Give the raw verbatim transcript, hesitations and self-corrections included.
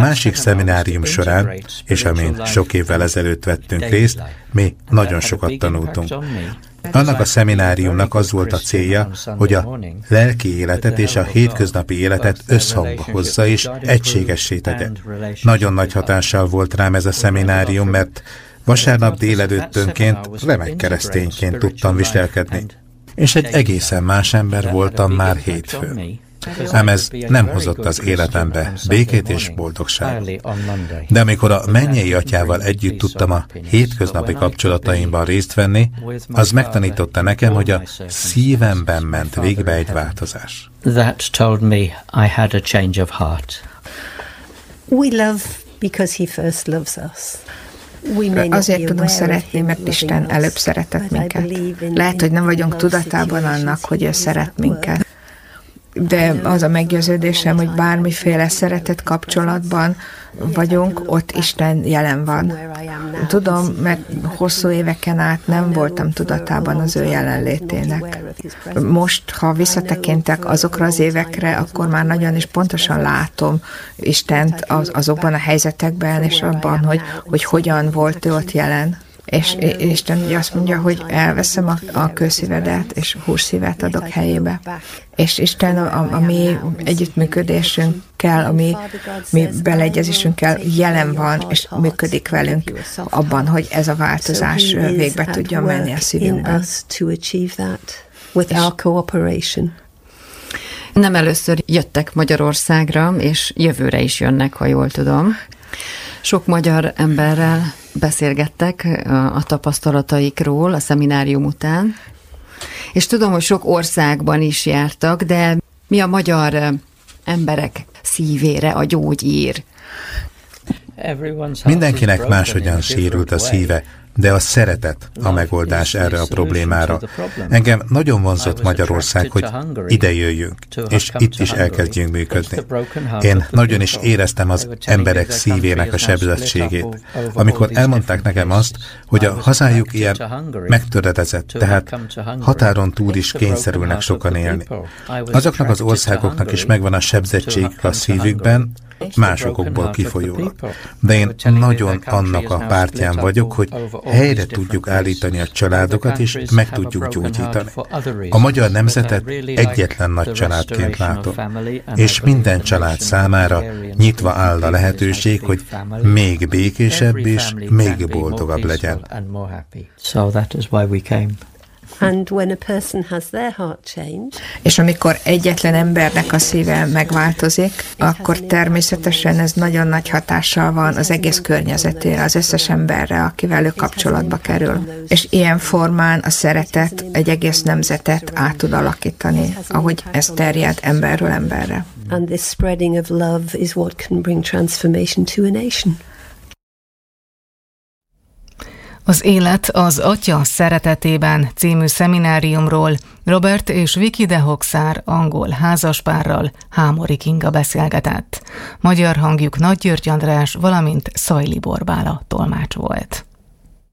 másik szeminárium során, és amin sok évvel ezelőtt vettünk részt, mi nagyon sokat tanultunk. Annak a szemináriumnak az volt a célja, hogy a lelki életet és a hétköznapi életet összhangba hozza és egységessé tegye. Nagyon nagy hatással volt rám ez a szeminárium, mert vasárnap délelőttönként remek keresztényként tudtam viselkedni, és egy egészen más ember voltam már hétfőn. Ám ez nem hozott az életembe békét és boldogságot. De amikor a mennyei atyával együtt tudtam a hétköznapi kapcsolataimban részt venni, az megtanította nekem, hogy a szívemben ment végbe egy változás. That told me I had a change of heart. We love because he first loves us. Azért tudunk szeretni, mert Isten előbb szeretett minket. Lehet, hogy nem vagyunk tudatában annak, hogy ő szeret minket. De az a meggyőződésem, hogy bármiféle szeretett kapcsolatban vagyunk, ott Isten jelen van. Tudom, mert hosszú éveken át nem voltam tudatában az ő jelenlétének. Most, ha visszatekintek azokra az évekre, akkor már nagyon is pontosan látom Istent az, azokban a helyzetekben, és abban, hogy, hogy hogyan volt ő ott jelen. És Isten ugye azt mondja, hogy elveszem a, a kőszívedet, és hússzívet adok helyébe. És Isten a, a mi együttműködésünkkel, a mi, mi beleegyezésünkkel jelen van, és működik velünk abban, hogy ez a változás végbe tudjon menni a szívünkben. Nem először jöttek Magyarországra, és jövőre is jönnek, ha jól tudom. Sok magyar emberrel beszélgettek a tapasztalataikról a szeminárium után, és tudom, hogy sok országban is jártak, de mi a magyar emberek szívére a gyógyír? Mindenkinek máshogyan sérült a szíve, de a szeretet a megoldás erre a problémára. Engem nagyon vonzott Magyarország, hogy ide jöjjünk, és itt is elkezdjünk működni. Én nagyon is éreztem az emberek szívének a sebzettségét. Amikor elmondták nekem azt, hogy a hazájuk ilyen megtöredezett, tehát határon túl is kényszerülnek sokan élni. Azoknak az országoknak is megvan a sebzettség a szívükben, másokból kifolyólag. De én nagyon annak a pártján vagyok, hogy helyre tudjuk állítani a családokat, és meg tudjuk gyógyítani. A magyar nemzetet egyetlen nagy családként látom, és minden család számára nyitva áll a lehetőség, hogy még békésebb és még boldogabb legyen. So that is why we came. And when a person has their heart changed, és amikor egyetlen embernek a szíve megváltozik, akkor természetesen ez nagyon nagy hatással van az egész környezetére, az összes emberre, akivel ő kapcsolatba kerül. És ilyen formán a szeretet egy egész nemzetet át tud alakítani, ahogy ez terjed emberről emberre. And this spreading of love is what can bring transformation to a nation. Az Élet az Atya szeretetében című szemináriumról Robert és Vicky de Hoxár angol házaspárral Hámori Kinga beszélgetett. Magyar hangjuk Nagy György András, valamint Szajli Borbála tolmács volt.